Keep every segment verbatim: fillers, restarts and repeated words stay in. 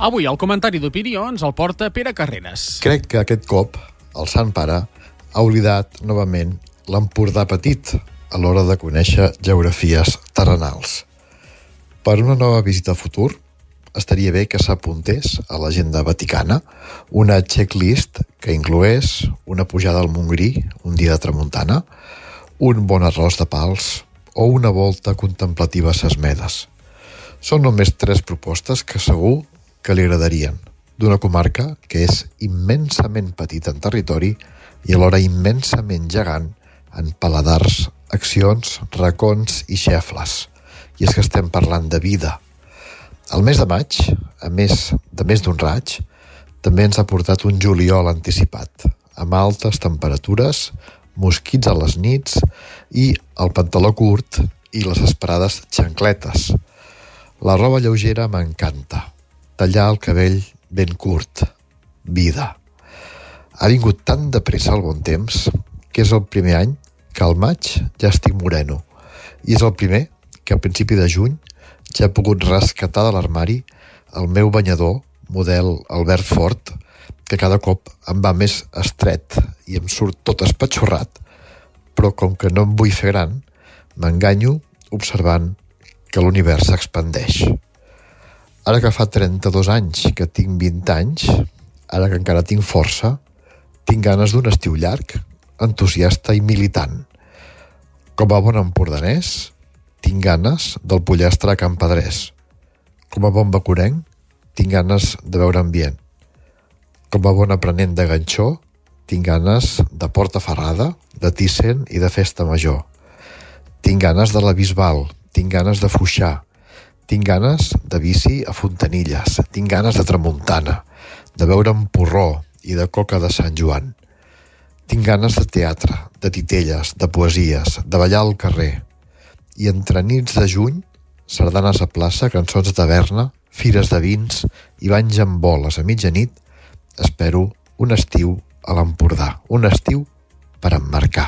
Avui el comentari d'opinions el porta Pere Carreras. Crec que aquest cop el Sant Pare ha oblidat novament l'Empordà petit a l'hora de conèixer geografies terrenals. Per una nova visita al futur, estaria bé que s'apuntés a l'agenda vaticana una checklist que incloés una pujada al Montgrí un dia de tramuntana, un bon arròs de pals o una volta contemplativa a Ses Medes. Són només tres propostes que segur que li agradarien, d'una comarca que és immensament petita en territori i alhora immensament gegant en paladars, accions, racons i xefles. I és que estem parlant de vida. El mes de maig, a més de més d'un raig, també ens ha portat un juliol anticipat, amb altes temperatures, mosquits a les nits i el pantaló curt i les esperades xancletes. La roba lleugera m'encanta. Tallar el cabell ben curt. Vida. Ha vingut tan de pressa el bon temps que és el primer any que al maig ja estic moreno. I és el primer que a principi de juny ja he pogut rescatar de l'armari el meu banyador model Albert Fort, que cada cop em va més estret i em surt tot espatxorrat, però com que no em vull fer gran, m'enganyo observant que l'univers s'expandeix. Ara que fa trenta-dos anys que tinc vint anys, ara que encara tinc força, tinc ganes d'un estiu llarg, entusiasta i militant. Com a bon empordanès, tinc ganes del pollastre a Can Pedrés. Com a bon bacorenc, tinc ganes de veure ambient. Com a bon aprenent de ganxó, tinc ganes de Portaferrada, de Thyssen i de Festa Major. Tinc ganes de la Bisbal, tinc ganes de Foixà, tinc ganes de bici a Fontanilles, tinc ganes de tramuntana, de veure en Porró i de coca de Sant Joan. Tinc ganes de teatre, de titelles, de poesies, de ballar al carrer. I entre nits de juny, sardanes a plaça, cançons de taverna, fires de vins i banys amb boles a mitjanit, espero un estiu a l'Empordà, un estiu per emmarcar.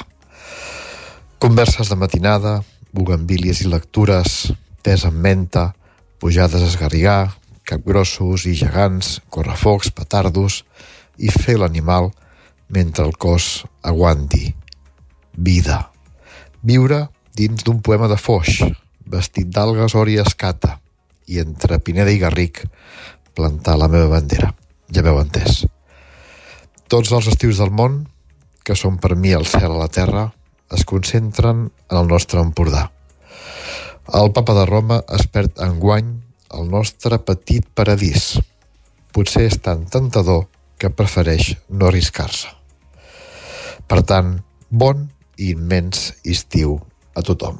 Converses de matinada, bugambílies i lectures, tés amb menta, pujades a esgarrigar, capgrossos i gegants, correfocs, petardos i fer l'animal mentre el cos aguanti. Vida. Viure dins d'un poema de Foix, vestit d'algues Ori Escata, i entre Pineda i Garric plantar la meva bandera. Ja m'heu entès. Tots els estius del món, que són per mi el cel a la terra, es concentren en el nostre Empordà. El papa de Roma es perd enguany el nostre petit paradís. Potser és tan tentador que prefereix no arriscar-se. Per tant, bon i immens estiu a tothom.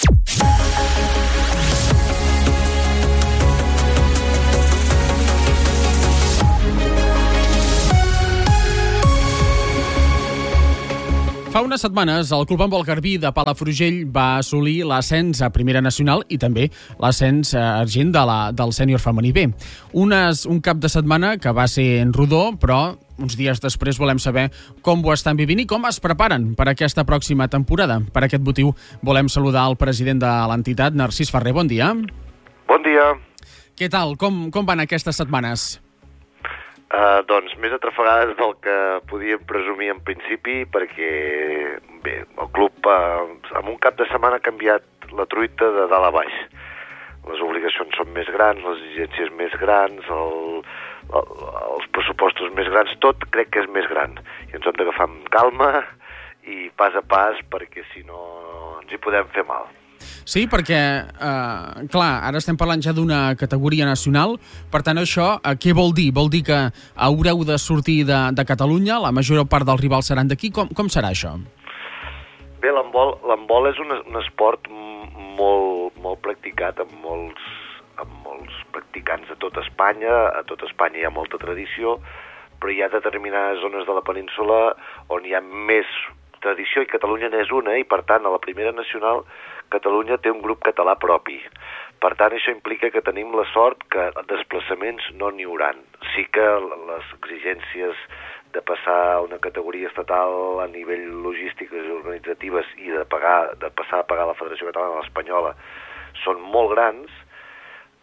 Fa unes setmanes, el Club Handbol Garbí de Palafrugell va assolir l'ascens a Primera Nacional i també l'ascens a argent de la, del sènior femení B. Unes, un cap de setmana que va ser en rodó, però uns dies després volem saber com ho estan vivint i com es preparen per aquesta pròxima temporada. Per aquest motiu volem saludar el president de l'entitat, Narcís Ferrer. Bon dia. Bon dia. Què tal? Com, com van aquestes setmanes? Uh, doncs més atrafegades del que podíem presumir en principi, perquè bé, el club uh, en un cap de setmana ha canviat la truita de dalt a baix. Les obligacions són més grans, les exigències més grans, el, el, els pressupostos més grans, tot crec que és més gran. I ens hem d'agafar amb calma i pas a pas, perquè si no ens hi podem fer mal. Sí, perquè, eh, clar, ara estem parlant ja d'una categoria nacional, per tant això, eh, què vol dir? Vol dir que haureu de sortir de, de Catalunya, la major part dels rivals seran d'aquí, com, com serà això? Bé, l'handbol, l'handbol és un, un esport molt, molt practicat amb molts, amb molts practicants de tot Espanya, a tot Espanya hi ha molta tradició, però hi ha determinades zones de la península on hi ha més tradició i Catalunya n'és una, i per tant a la Primera Nacional Catalunya té un grup català propi. Per tant, això implica que tenim la sort que desplaçaments no n'hi hauran. Sí que les exigències de passar a una categoria estatal a nivell logístiques i organitzatives i de, pagar, de passar a pagar la Federació Catalana a l'Espanyola són molt grans,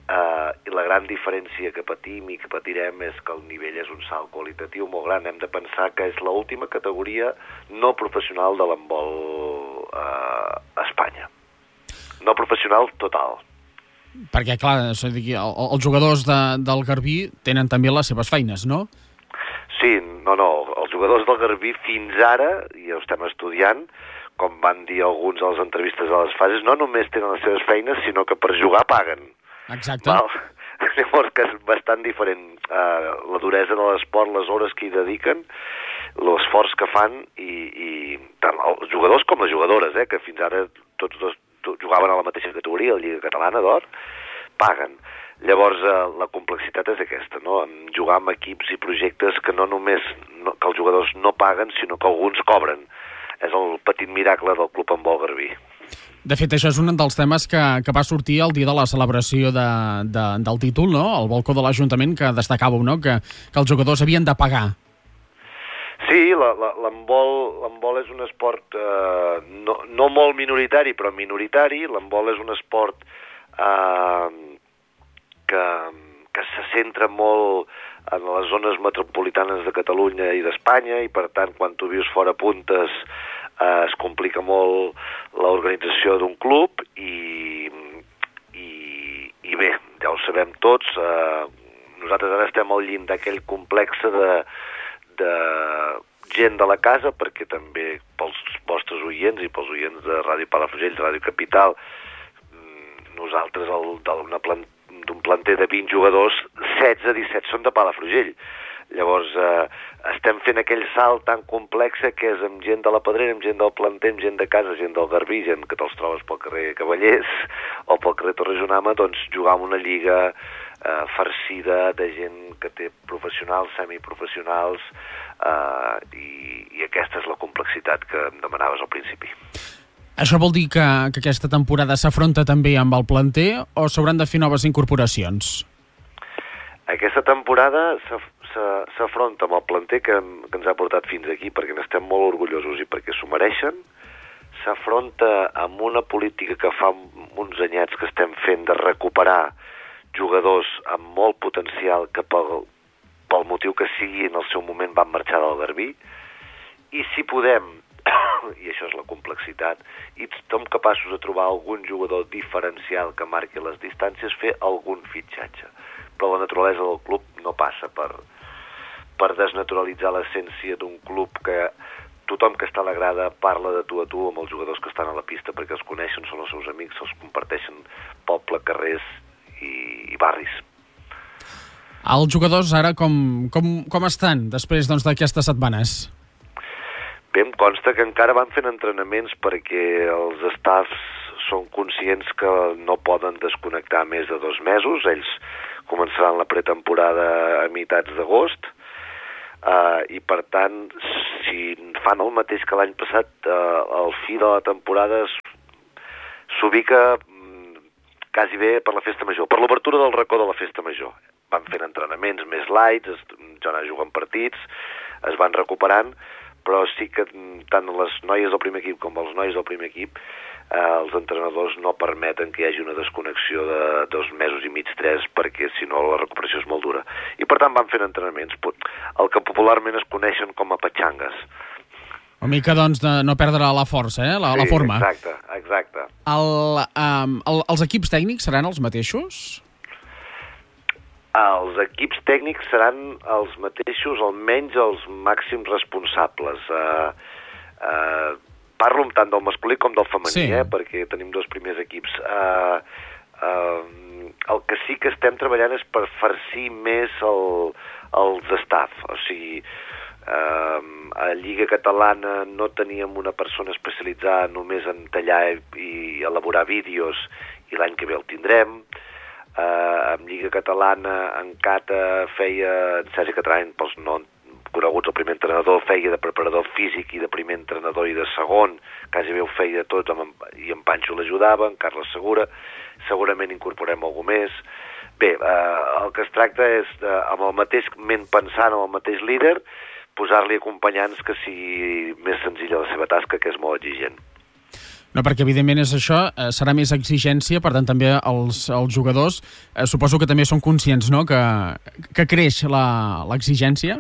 Uh, i la gran diferència que patim i que patirem és que el nivell és un salt qualitatiu molt gran. Hem de pensar que és l'última categoria no professional de l'handbol uh, a Espanya. No professional total. Perquè, clar, és a dir, el, els jugadors de, del Garbí tenen també les seves feines, no? Sí, no, no, els jugadors del Garbí fins ara, i ho estem estudiant, com van dir alguns a les entrevistes de les fases, no només tenen les seves feines, sinó que per jugar paguen. Exacte. Val? Llavors, que és bastant diferent uh, la duresa de l'esport, les hores que hi dediquen, l'esforç que fan, i, i tant els jugadors com les jugadores, eh, que fins ara tots dos jugaven a la mateixa categoria, la Lliga Catalana d'Or, paguen. Llavors, uh, la complexitat és aquesta, no? Jugar amb equips i projectes que no només no, que els jugadors no paguen, sinó que alguns cobren. És el petit miracle del Club Handbol Garbí. De fet, això és un dels temes que, que va sortir el dia de la celebració de, de, del títol, no? Al balcó de l'Ajuntament, que destacàveu, no? Que, que els jugadors havien de pagar. Sí, l'handbol és un esport eh, no, no molt minoritari, però minoritari. L'handbol és un esport eh, que, que se centra molt en les zones metropolitanes de Catalunya i d'Espanya, i per tant, quan tu vius fora puntes, eh, es complica molt l'organització d'un club, i, i, i bé, ja ho sabem tots, eh, nosaltres ara estem al llindar d'aquell complex de, de gent de la casa, perquè també pels vostres oients i pels oients de Ràdio Palafrugell, de Ràdio Capital, nosaltres el, d'una planta d'un planter de vint jugadors, setze, disset són de Palafrugell. Llavors, eh, estem fent aquell salt tan complex que és amb gent de la Pedrera, amb gent del planter, amb gent de casa, gent del Garbí, gent que te'ls trobes pel carrer Cavallers o pel carrer Torrejonama, doncs jugar en una lliga eh, farcida de gent que té professionals, semiprofessionals, eh, i, i aquesta és la complexitat que em demanaves al principi. Això vol dir que, que aquesta temporada s'afronta també amb el planter o s'hauran de fer noves incorporacions? Aquesta temporada s'afronta amb el planter que, que ens ha portat fins aquí, perquè n'estem molt orgullosos i perquè s'ho mereixen. S'afronta amb una política que fa uns anyats que estem fent de recuperar jugadors amb molt potencial que pel, pel motiu que sigui en el seu moment van marxar del Garbí, i si podem, i això és la complexitat, i som capaços de trobar algun jugador diferencial que marqui les distàncies, fer algun fitxatge. Però la naturalesa del club no passa per, per desnaturalitzar l'essència d'un club que tothom que està a la grada parla de tu a tu amb els jugadors que estan a la pista perquè els coneixen, són els seus amics, els comparteixen poble, carrers i, i barris. Els jugadors ara com, com, com estan després doncs, d'aquestes setmanes? Bé, em consta que encara van fent entrenaments perquè els staffs són conscients que no poden desconnectar més de dos mesos. Ells començaran la pretemporada a meitats d'agost, uh, i per tant, si fan el mateix que l'any passat, uh, al fi de la temporada s'ubica um, quasi bé per la festa major, per l'obertura del racó de la festa major. Van fent entrenaments més lights, es, ja no juguen partits, es van recuperant, però sí que tant les noies del primer equip com els nois del primer equip, eh, els entrenadors no permeten que hi hagi una desconnexió de dos mesos i mig, tres, perquè si no la recuperació és molt dura. I per tant van fent entrenaments, el que popularment es coneixen com a patxangues. Una mica, doncs, de no perdre la força, eh? la, sí, la forma. Exacte, exacte. El, um, el, els equips tècnics seran els mateixos? Els equips tècnics seran els mateixos, almenys els màxims responsables. Uh, uh, parlo tant del masculí com del femení, sí. eh, perquè tenim dos primers equips. Uh, uh, el que sí que estem treballant és per farcir més el, els staff. O sigui, uh, a Lliga Catalana no teníem una persona especialitzada només en tallar i, i elaborar vídeos, i l'any que ve el tindrem. Uh, en Lliga Catalana, en Cata feia, en Sergi Catrany, pels no coneguts, el primer entrenador, feia de preparador físic i de primer entrenador i de segon, quasi bé ho feia tot, amb, i en Panxo l'ajudava, en Carles Segura, segurament incorporem algú més. Bé, uh, el que es tracta és, de, amb el mateix ment pensant, amb el mateix líder, posar-li acompanyants que sigui més senzilla la seva tasca, que és molt exigent. No, perquè evidentment és això, eh, serà més exigència, per tant també els, els jugadors eh, suposo que també són conscients, no?, que, que creix l'exigència.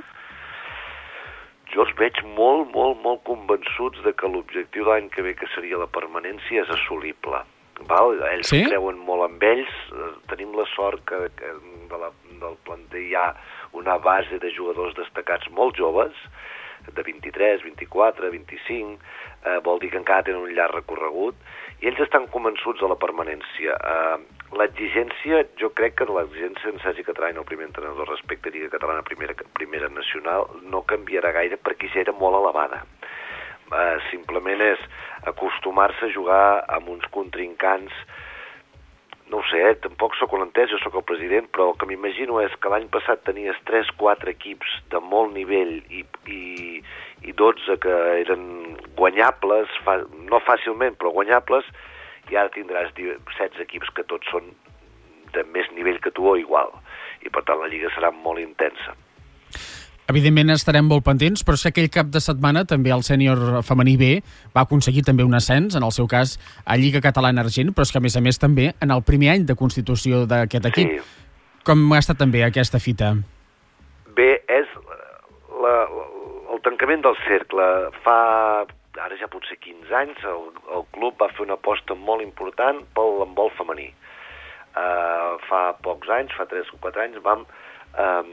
Jo els veig molt, molt, molt convençuts de que l'objectiu de l'any que ve, que seria la permanència, és assolible. Val? Ells sí? creuen molt en ells, tenim la sort que, que de la, del planter hi ha una base de jugadors destacats molt joves, de vint-i-tres, vint-i-quatre, vint-i-cinc, eh, vol dir que encara tenen un llarg recorregut, i ells estan convençuts de la permanència. Eh, l'exigència, jo crec que l'exigència en Sergi Catrany, el primer entrenador respecte a Lliga Catalana primera, primera nacional, no canviarà gaire perquè ja era molt elevada. Uh, simplement és acostumar-se a jugar amb uns contrincants, no ho sé, eh, tampoc sóc l'entès, jo sóc el president, però el que m'imagino és que l'any passat tenies tres quatre equips de molt nivell i, i, i dotze que eren guanyables, fa, no fàcilment, però guanyables, i ara tindràs setze equips que tots són de més nivell que tu o igual, i per tant la Lliga serà molt intensa. Evidentment estarem molt pendents, però és que aquell cap de setmana també el sènior femení B va aconseguir també un ascens, en el seu cas a Lliga Catalana Argent, però és que a més a més també en el primer any de constitució d'aquest equip. Sí. Com ha estat també aquesta fita? Bé, és la, la, el tancament del cercle. Fa, ara ja potser quinze anys, el, el club va fer una aposta molt important pel handbol femení. Uh, fa pocs anys, fa tres o quatre anys, vam um,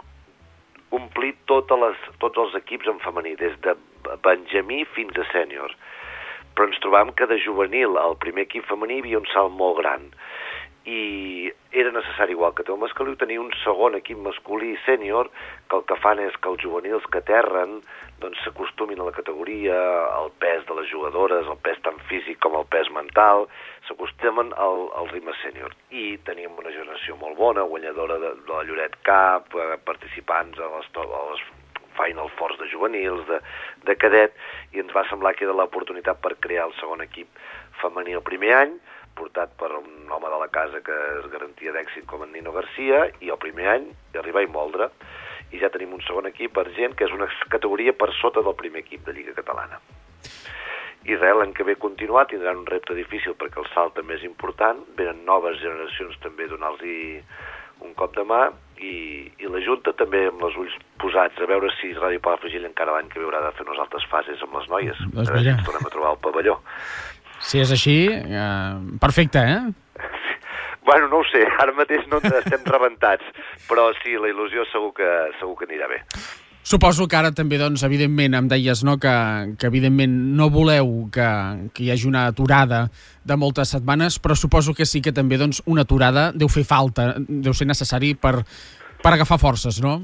omplir totes les, tots els equips en femení, des de benjamí fins a sènior. Però ens trobàvem que de juvenil al primer equip femení hi havia un salt molt gran. I era necessari, igual que té el masculí, tenir un segon equip masculí sènior, que el que fan és que els juvenils que aterren doncs s'acostumin a la categoria, al pes de les jugadores, el pes tant físic com el pes mental, s'acostumen al, al ritme sènior. I teníem una generació molt bona, guanyadora de, de la Lloret Cup, participants a les, a les Final Fours de juvenils, de, de cadet, i ens va semblar que era l'oportunitat per crear el segon equip femení el primer any, portat per un home de la casa que és garantia d'èxit com en Nino Garcia, i el primer any arribar i moldre. I ja tenim un segon equip argent, que és una categoria per sota del primer equip de Lliga Catalana. I res, l'any que ve continuar, tindran un repte difícil perquè el salt també és important, venen noves generacions també a donar-los un cop de mà, i, i la Junta també amb els ulls posats a veure si Ràdio Palafrugell encara l'any que ve haurà de fer unes altres fases amb les noies, doncs a veure si ens tornem a trobar al pavelló. Si és així, eh, perfecte, eh? Bueno, no ho sé, ara mateix no estem rebentats, però sí, la il·lusió segur que, segur que anirà bé. Suposo que ara també, doncs, evidentment, em deies, no?, que, que evidentment no voleu que, que hi hagi una aturada de moltes setmanes, però suposo que sí que també, doncs, una aturada deu fer falta, deu ser necessari per, per agafar forces, no?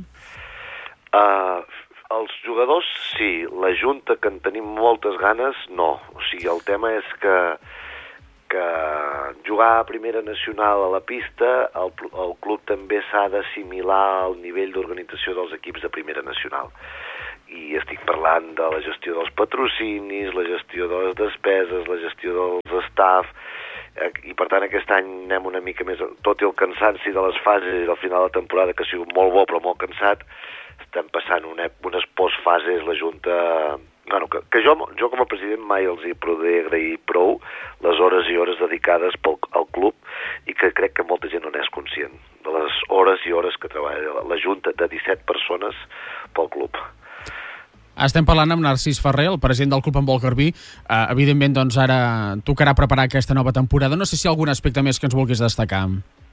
Uh, els jugadors, sí. La Junta, que en tenim moltes ganes, no. O sigui, el tema és que que jugar a primera nacional a la pista, el, el club també s'ha d'assimilar al nivell d'organització dels equips de primera nacional. I estic parlant de la gestió dels patrocinis, la gestió de les despeses, la gestió dels staff, i per tant aquest any anem una mica més, tot i el cansanci de les fases i del final de la temporada, que ha sigut molt bo però molt cansat, estem passant una, unes postfases, la Junta... Bueno, que, que jo, jo com a president mai els hi podré agrair prou les hores i hores dedicades pel, al club, i que crec que molta gent no n'és conscient de les hores i hores que treballa la, la Junta de disset persones pel club. Estem parlant amb Narcís Ferrer, el president del Club Handbol Garbí. Uh, evidentment, doncs, ara tocarà preparar aquesta nova temporada. No sé si hi ha algun aspecte més que ens vulguis destacar.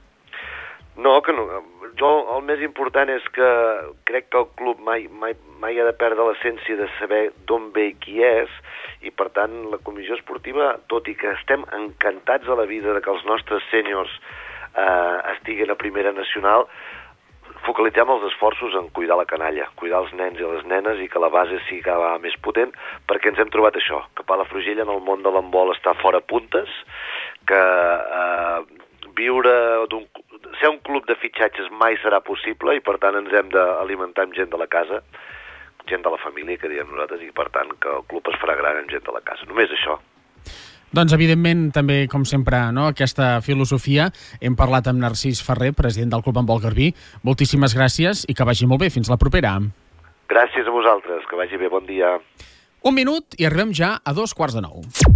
No, que no. Jo el més important és que crec que el club mai, mai, mai ha de perdre l'essència de saber d'on ve i qui és, i per tant la comissió esportiva, tot i que estem encantats a la vida de que els nostres sèniors eh, estiguin a primera nacional, focalitzem els esforços en cuidar la canalla, cuidar els nens i les nenes, i que la base sigui més potent, perquè ens hem trobat això, que Palafrugell en el món de l'handbol està fora puntes, que eh, viure d'un ser un club de fitxatges mai serà possible, i per tant ens hem d'alimentar amb gent de la casa, gent de la família, que diem nosaltres, i per tant que el club es farà gran amb gent de la casa. Només això. Doncs evidentment també, com sempre, no, aquesta filosofia. Hem parlat amb Narcís Ferrer, president del Club Handbol Garbí. Moltíssimes gràcies i que vagi molt bé. Fins la propera. Gràcies a vosaltres, que vagi bé, bon dia. Un minut i arribem ja a dos quarts de nou.